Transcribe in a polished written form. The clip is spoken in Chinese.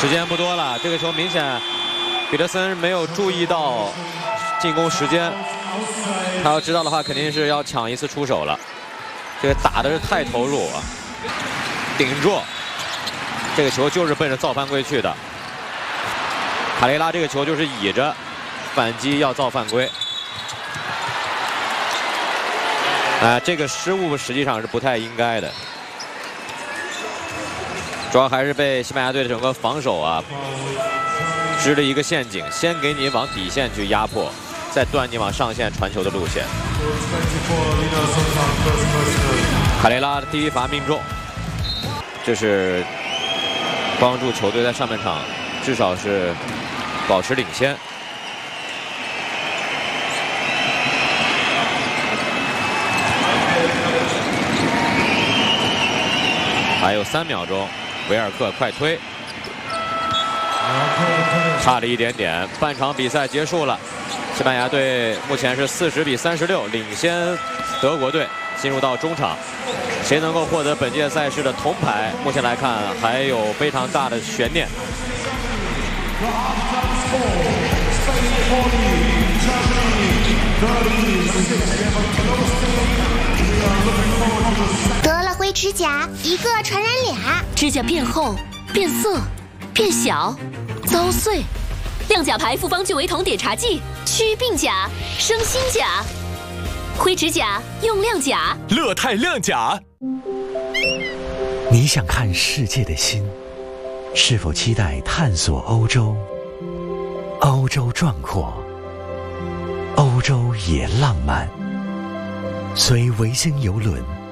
时间不多了，这个球明显彼得森没有注意到进攻时间，他要知道的话，肯定是要抢一次出手了。这个打的是太投入啊，顶住，这个球就是奔着造犯规去的。卡雷拉这个球就是倚着反击要造犯规。这个失误实际上是不太应该的。 主要还是被西班牙队的整个防守啊织了一个陷阱，先给你往底线去压迫，再断你往上线传球的路线。卡雷拉的第一罚命中，这是帮助球队在上半场至少是保持领先。还有3秒钟。 维尔克快推，差了一点点。半场比赛结束了，西班牙队目前是40比36领先德国队。进入到中场，谁能够获得本届赛事的铜牌？目前来看还有非常大的悬念。 得了灰指甲，一个传染俩。 指甲变厚、变色、变小、遭碎。亮甲牌复方聚维酮碘茶剂，祛病甲、生新甲。灰指甲用亮甲， 乐泰亮甲。 你想看世界的心，是否期待探索欧洲？欧洲壮阔，欧洲也浪漫。随维珍邮轮